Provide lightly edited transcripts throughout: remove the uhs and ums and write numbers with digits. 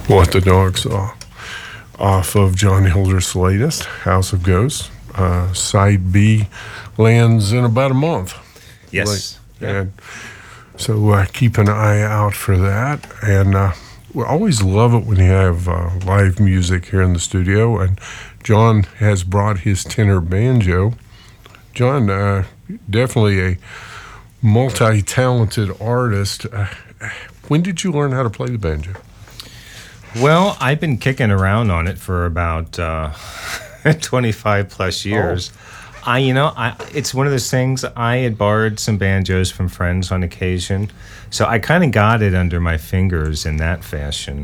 What the Dog Saw, off of John Hildreth's latest, House of Ghosts. Side B lands in about a month. Yes. And so keep an eye out for that. And we always love it when you have live music here in the studio. And John has brought his tenor banjo. John, definitely a multi-talented artist. When did you learn how to play the banjo? Well, I've been kicking around on it for about 25 plus years. It's one of those things. I had borrowed some banjos from friends on occasion, so I kind of got it under my fingers in that fashion.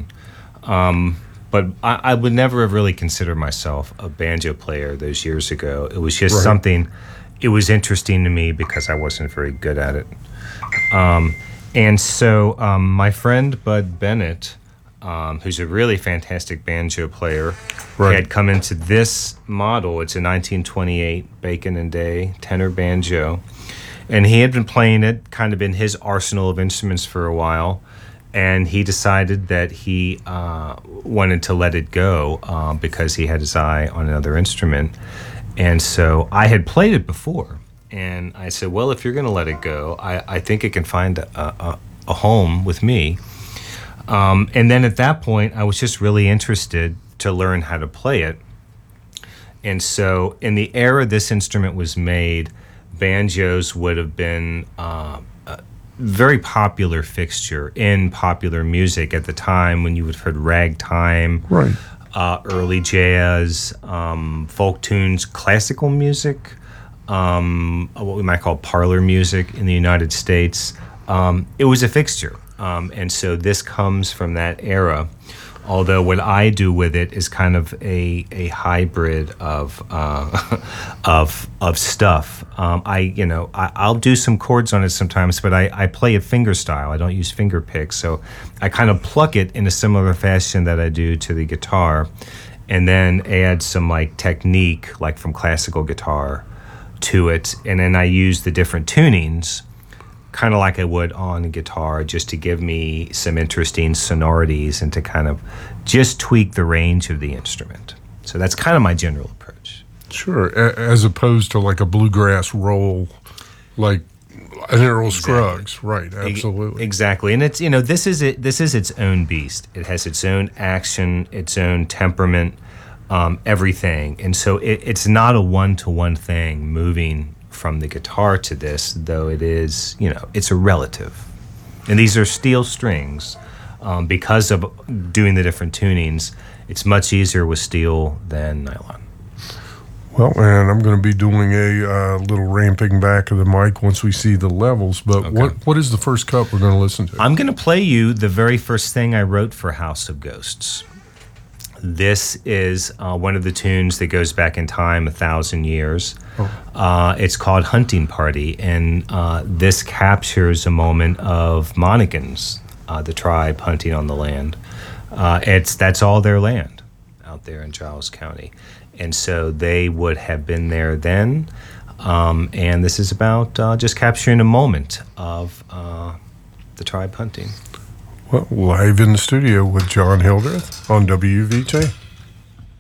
But I would never have really considered myself a banjo player those years ago. It was just something. It was interesting to me because I wasn't very good at it. And so my friend Bud Bennett, who's a really fantastic banjo player, had come into this model. It's a 1928 Bacon and Day tenor banjo. And he had been playing it kind of in his arsenal of instruments for a while. And he decided that he wanted to let it go because he had his eye on another instrument. And so I had played it before. And I said, well, if you're going to let it go, I think it can find a home with me. And then at that point, I was just really interested to learn how to play it. And so in the era this instrument was made, banjos would have been a very popular fixture in popular music at the time when you would have heard ragtime, early jazz, folk tunes, classical music, what we might call parlor music in the United States. It was a fixture. And so this comes from that era, although what I do with it is kind of a hybrid of stuff. I'll do some chords on it sometimes, but I play it finger style. I don't use finger picks, so I kind of pluck it in a similar fashion that I do to the guitar, and then add some like technique, like from classical guitar, to it, and then I use the different tunings kind of like I would on a guitar, just to give me some interesting sonorities and to kind of just tweak the range of the instrument. So that's kind of my general approach. Sure, as opposed to like a bluegrass roll, like an Earl Scruggs, right? Absolutely, exactly. And it's this is its own beast. It has its own action, its own temperament, everything. And so it's not a one-to-one thing moving from the guitar to this, though it is, it's a relative. And these are steel strings. Because of doing the different tunings, it's much easier with steel than nylon. Well, and I'm going to be doing a little ramping back of the mic once we see the levels, but what is the first cut we're going to listen to? I'm going to play you the very first thing I wrote for House of Ghosts. This is one of the tunes that goes back in time 1,000 years. It's called Hunting Party, and this captures a moment of Monegans, the tribe hunting on the land. That's all their land out there in Giles County. And so they would have been there then. And this is about just capturing a moment of the tribe hunting. Well, live in the studio with John Hildreth on WVJ.